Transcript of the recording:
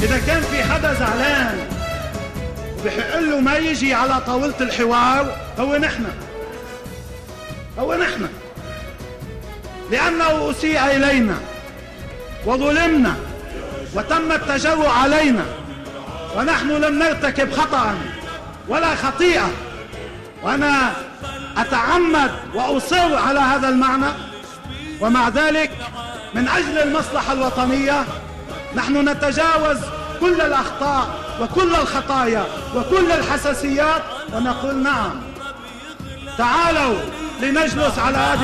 إذا كان في حدا زعلان وبحق له ما يجي على طاولة الحوار هو نحن، لأنه أسيء إلينا وظلمنا وتم التجرؤ علينا، ونحن لم نرتكب خطأ ولا خطيئة. وأنا أتعمد وأصر على هذا المعنى، ومع ذلك من أجل المصلحة الوطنية نحن نتجاوز كل الأخطاء وكل الخطايا وكل الحساسيات ونقول نعم، تعالوا لنجلس على هذه